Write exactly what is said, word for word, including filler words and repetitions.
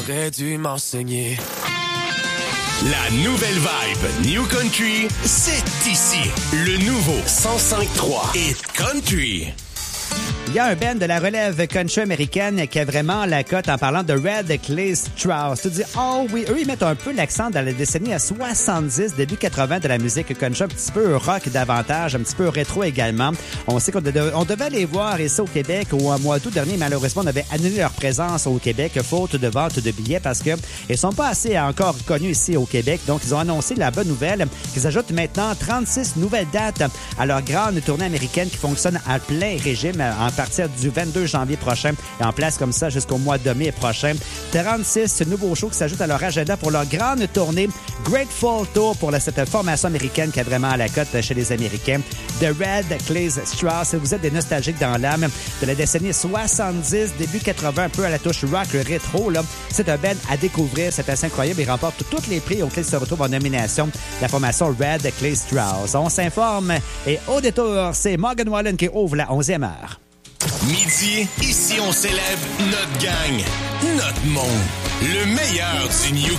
t'aurais dû m'enseigner. La nouvelle vibe New Country, c'est ici. Le nouveau cent cinq trois Hit Country. Il y a un band de la relève country américaine qui a vraiment la cote en parlant de Red Clay Strauss. Tu dis, oh oui, eux, ils mettent un peu l'accent dans la décennie à soixante-dix, début quatre-vingts de la musique country, un petit peu rock davantage, un petit peu rétro également. On sait qu'on de, on devait les voir ici au Québec au mois d'août dernier. Malheureusement, on avait annulé leur présence au Québec faute de vente de billets parce que ils sont pas assez encore connus ici au Québec. Donc, ils ont annoncé la bonne nouvelle qu'ils ajoutent maintenant trente-six nouvelles dates à leur grande tournée américaine qui fonctionne à plein régime en partir du vingt-deux janvier prochain et en place comme ça jusqu'au mois de mai prochain. trente-six nouveaux shows qui s'ajoutent à leur agenda pour leur grande tournée Grateful Tour pour la, cette formation américaine qui a vraiment la cote chez les Américains. The Red Clay Strauss. Vous êtes des nostalgiques dans l'âme de la décennie soixante-dix, début quatre-vingts, un peu à la touche rock rétro. Là. C'est un band à découvrir. C'est assez incroyable. Il remporte tous les prix auxquels il se retrouve en nomination de la formation Red Clay Strauss. On s'informe et au détour, c'est Morgan Wallen qui ouvre la onzième heure. Midi, ici on célèbre notre gang, notre monde, le meilleur du New